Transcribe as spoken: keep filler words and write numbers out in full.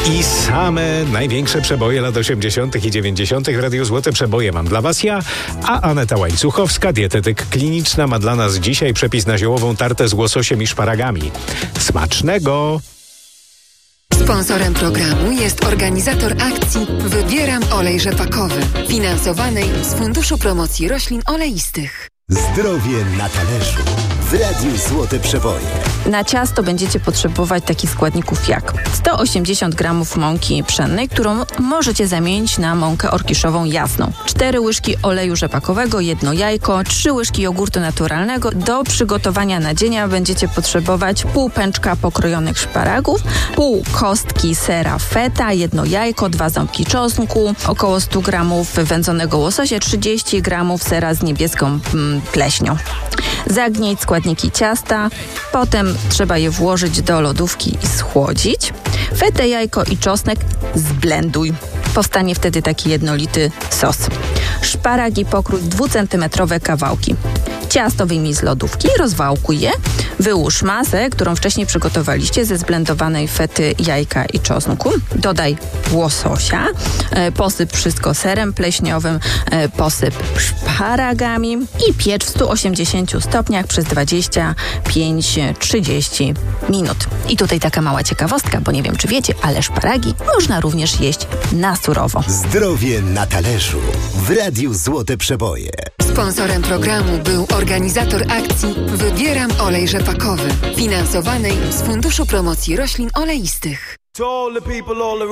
I same największe przeboje lat osiemdziesiątych i dziewięćdziesiątych w Radiu Złote Przeboje mam dla Was ja, a Aneta Łańcuchowska, dietetyk kliniczna, ma dla nas dzisiaj przepis na ziołową tartę z łososiem i szparagami. Smacznego! Sponsorem programu jest organizator akcji Wybieram olej rzepakowy, finansowanej z Funduszu Promocji Roślin Oleistych. Zdrowie na talerzu w Radiu Złote Przeboje. Na ciasto będziecie potrzebować takich składników jak sto osiemdziesiąt gramów mąki pszennej, którą możecie zamienić na mąkę orkiszową jasną, cztery łyżki oleju rzepakowego, jedno jajko, trzy łyżki jogurtu naturalnego. Do przygotowania nadzienia będziecie potrzebować pół pęczka pokrojonych szparagów, pół kostki sera feta, jedno jajko, dwa ząbki czosnku, około sto gramów wędzonego łososia, trzydzieści gramów sera z niebieską mm, pleśnią. Zagnieć składniki ciasta, potem trzeba je włożyć do lodówki i schłodzić. Fetę, jajko i czosnek zblenduj. Powstanie wtedy taki jednolity sos. Szparagi pokrój w dwucentymetrowe kawałki. Ciasto wyjmij z lodówki, rozwałkuj je, wyłóż masę, którą wcześniej przygotowaliście ze zblendowanej fety, jajka i czosnku. Dodaj łososia, e, posyp wszystko serem pleśniowym, e, posyp szparagami i piecz w stu osiemdziesięciu stopniach przez dwadzieścia pięć do trzydziestu minut. I tutaj taka mała ciekawostka, bo nie wiem, czy wiecie, ale szparagi można również jeść na surowo. Zdrowie na talerzu w Radiu Złote Przeboje. Sponsorem programu był organizator akcji Wybieram olej rzepakowy, finansowanej z Funduszu Promocji Roślin Oleistych.